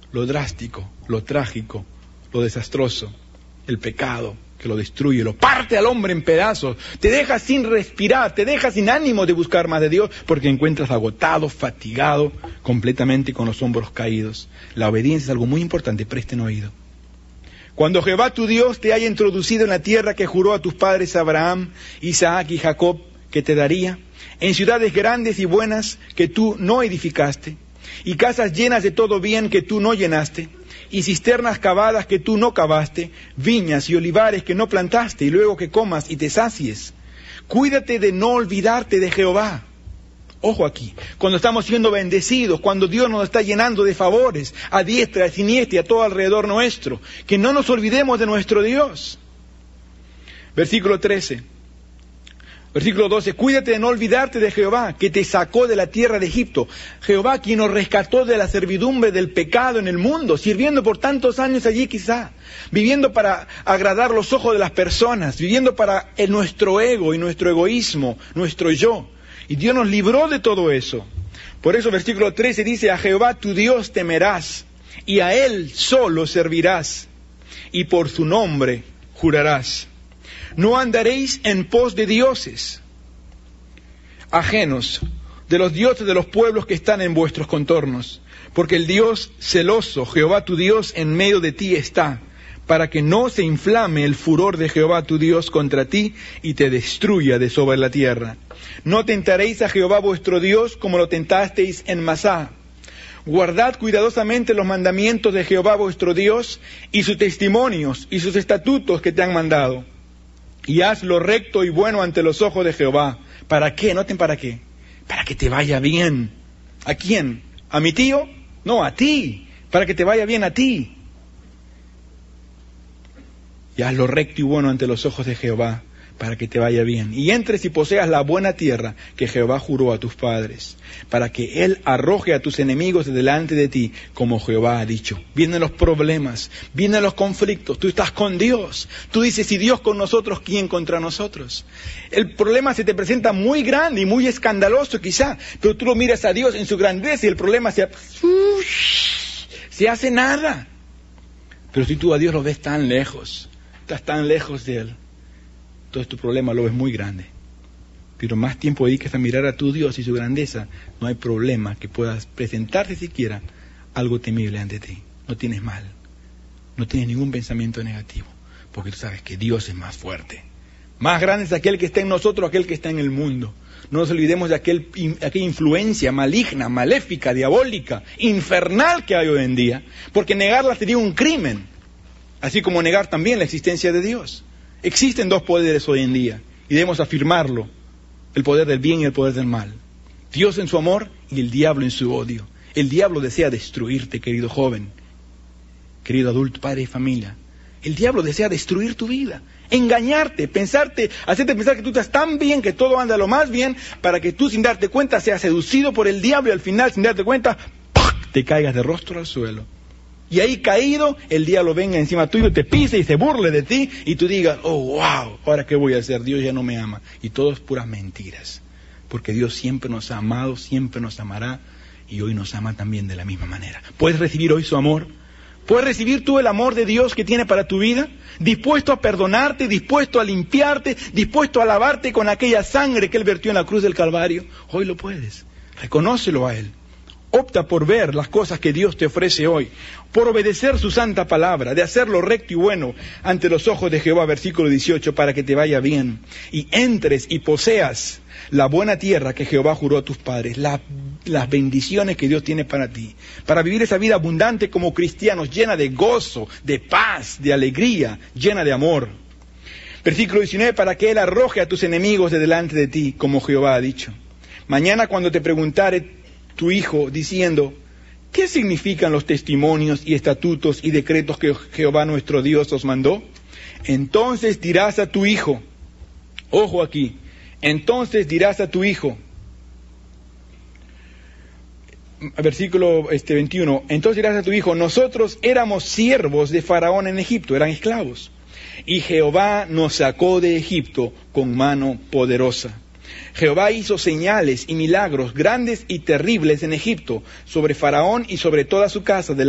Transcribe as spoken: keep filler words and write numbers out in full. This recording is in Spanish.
lo drástico, lo trágico, lo desastroso, el pecado que lo destruye, lo parte al hombre en pedazos, te deja sin respirar, te deja sin ánimo de buscar más de Dios, porque encuentras agotado, fatigado, completamente con los hombros caídos. La obediencia es algo muy importante, presten oído. Cuando Jehová tu Dios te haya introducido en la tierra que juró a tus padres Abraham, Isaac y Jacob, que te daría, en ciudades grandes y buenas que tú no edificaste, y casas llenas de todo bien que tú no llenaste, y cisternas cavadas que tú no cavaste, viñas y olivares que no plantaste, y luego que comas y te sacies. Cuídate de no olvidarte de Jehová. Ojo aquí, cuando estamos siendo bendecidos, cuando Dios nos está llenando de favores, a diestra, a siniestra y a todo alrededor nuestro, que no nos olvidemos de nuestro Dios. Versículo trece. Versículo doce, cuídate de no olvidarte de Jehová, que te sacó de la tierra de Egipto. Jehová, quien nos rescató de la servidumbre del pecado en el mundo, sirviendo por tantos años allí quizá, viviendo para agradar los ojos de las personas, viviendo para el, nuestro ego y nuestro egoísmo, nuestro yo. Y Dios nos libró de todo eso. Por eso versículo trece dice, a Jehová tu Dios temerás, y a Él solo servirás, y por su nombre jurarás. No andaréis en pos de dioses ajenos, de los dioses de los pueblos que están en vuestros contornos, porque el Dios celoso, Jehová tu Dios, en medio de ti está, para que no se inflame el furor de Jehová tu Dios contra ti y te destruya de sobre la tierra. No tentaréis a Jehová vuestro Dios como lo tentasteis en Masá. Guardad cuidadosamente los mandamientos de Jehová vuestro Dios y sus testimonios y sus estatutos que te han mandado. Y haz lo recto y bueno ante los ojos de Jehová. ¿Para qué? Noten para qué. Para que te vaya bien. ¿A quién? ¿A mi tío? No, a ti. Para que te vaya bien a ti. Y haz lo recto y bueno ante los ojos de Jehová, para que te vaya bien. Y entres y poseas la buena tierra que Jehová juró a tus padres, para que Él arroje a tus enemigos de delante de ti, como Jehová ha dicho. Vienen los problemas, vienen los conflictos, tú estás con Dios. Tú dices, si Dios con nosotros, ¿quién contra nosotros? El problema se te presenta muy grande y muy escandaloso quizá, pero tú lo miras a Dios en su grandeza y el problema se, se hace nada. Pero si tú a Dios lo ves tan lejos, estás tan lejos de Él, entonces tu problema lo ves muy grande. Pero más tiempo dediques a mirar a tu Dios y su grandeza, no hay problema que puedas presentarte siquiera algo temible ante ti. No tienes mal, no tienes ningún pensamiento negativo, porque tú sabes que Dios es más fuerte. Más grande es aquel que está en nosotros, aquel que está en el mundo. No nos olvidemos de aquel, aquella influencia maligna, maléfica, diabólica, infernal que hay hoy en día, porque negarla sería un crimen, así como negar también la existencia de Dios. Existen dos poderes hoy en día y debemos afirmarlo, el poder del bien y el poder del mal. Dios en su amor y el diablo en su odio. El diablo desea destruirte, querido joven, querido adulto, padre y familia. El diablo desea destruir tu vida, engañarte, pensarte, hacerte pensar que tú estás tan bien, que todo anda lo más bien, para que tú sin darte cuenta seas seducido por el diablo y al final sin darte cuenta, ¡pac!, te caigas de rostro al suelo. Y ahí caído, el diablo venga encima tuyo, te pise y se burle de ti, y tú digas, oh, wow, ¿ahora qué voy a hacer? Dios ya no me ama. Y todo es puras mentiras, porque Dios siempre nos ha amado, siempre nos amará, y hoy nos ama también de la misma manera. ¿Puedes recibir hoy su amor? ¿Puedes recibir tú el amor de Dios que tiene para tu vida? ¿Dispuesto a perdonarte, dispuesto a limpiarte, dispuesto a lavarte con aquella sangre que Él vertió en la cruz del Calvario? Hoy lo puedes, reconócelo a Él. Opta por ver las cosas que Dios te ofrece hoy, por obedecer su santa palabra, de hacer lo recto y bueno ante los ojos de Jehová, versículo dieciocho, para que te vaya bien, y entres y poseas la buena tierra que Jehová juró a tus padres, la, las bendiciones que Dios tiene para ti, para vivir esa vida abundante como cristianos, llena de gozo, de paz, de alegría, llena de amor. Versículo diecinueve, para que Él arroje a tus enemigos de delante de ti, como Jehová ha dicho. Mañana cuando te preguntare tu hijo, diciendo, ¿qué significan los testimonios y estatutos y decretos que Jehová nuestro Dios os mandó? Entonces dirás a tu hijo, ojo aquí, entonces dirás a tu hijo, versículo este, veintiuno, entonces dirás a tu hijo, nosotros éramos siervos de Faraón en Egipto, eran esclavos, y Jehová nos sacó de Egipto con mano poderosa. Jehová hizo señales y milagros grandes y terribles en Egipto, sobre Faraón y sobre toda su casa,